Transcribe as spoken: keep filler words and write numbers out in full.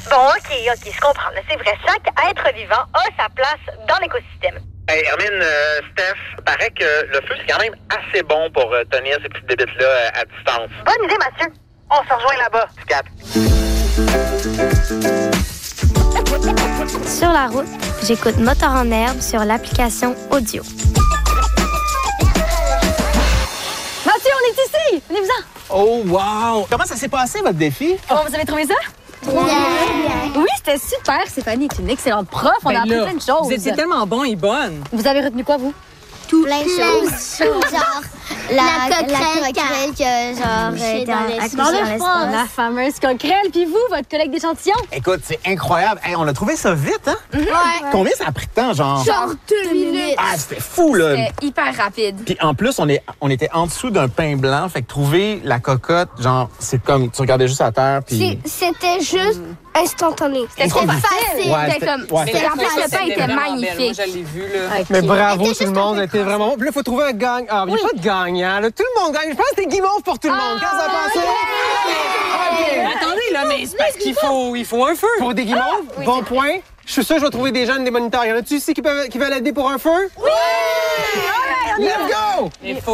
Bon, OK, OK, je comprends. Là, c'est vrai, chaque être vivant a sa place dans l'écosystème. Hey, Hermine, euh, Steph, paraît que le feu, c'est quand même assez bon pour euh, tenir ces petites bébites-là euh, à distance. Bonne idée, Mathieu. On se rejoint là-bas. Cap. Sur la route, j'écoute Moteur en herbe sur l'application audio. Mathieu, on est ici! Venez-vous-en! Oh, wow! Comment ça s'est passé, votre défi? Comment vous avez trouvé ça? Bien, bien. Oui, c'était super. Stéphanie est une excellente prof. On Ben a appris là, plein de choses. Vous étiez tellement bon et bonne. Vous avez retenu quoi, vous? Tout plein de choses. Genre, la, La coquerelle la coquerelle que, genre, Couchée euh, dans dans l'espace. l'espace. Dans l'espace. La fameuse coquerelle. Puis vous, votre collègue d'échantillon? Écoute, c'est incroyable. Hey, on a trouvé ça vite, hein? Ouais. Combien ça a pris de temps, genre? Genre deux minutes. Ah, c'était fou, là! C'était hyper rapide. Puis en plus, on, est, on était en dessous d'un pain blanc, fait que trouver la cocotte, genre, c'est comme, tu regardais juste à terre, puis... C'était juste instantané. C'était trop Incroyable. facile. Ouais, C'était c'était- comme... ouais, c'était- c'était- en plus, le pain était Moi, magnifique. je l'ai vu, là. Mais bravo tout le monde, c'était vraiment bon. Puis là, il faut trouver un gagnant. Ah, il n'y a pas de gagnant, là. Tout le monde gagne. Je pense que c'était guimauve pour tout le monde. Quand ça a passé? Attendez, là, mais c'est parce qu'il faut, il faut un feu. Pour des guimauves, bon point. Je suis sûr que je vais trouver des jeunes, des moniteurs. Y en a-tu ici qui, peuvent, qui veulent aider pour un feu? Oui! Let's go! Il faut